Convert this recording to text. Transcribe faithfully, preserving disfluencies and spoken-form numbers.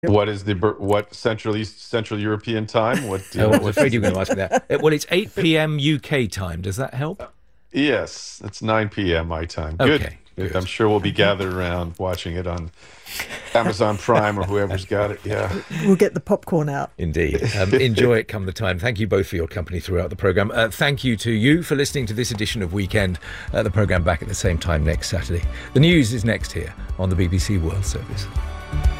What is the what Central East Central European time? What? Uh, oh, I was afraid you were going to ask me that. Uh, Well, it's eight p.m. U K time. Does that help? Yes, it's nine p.m. my time. Okay, Good. good. I'm sure we'll be gathered around watching it on Amazon Prime or whoever's got it. Yeah. We'll get the popcorn out. Indeed. Um, enjoy it come the time. Thank you both for your company throughout the programme. Uh, thank you to you for listening to this edition of Weekend. Uh, the programme back at the same time next Saturday. The news is next here on the B B C World Service.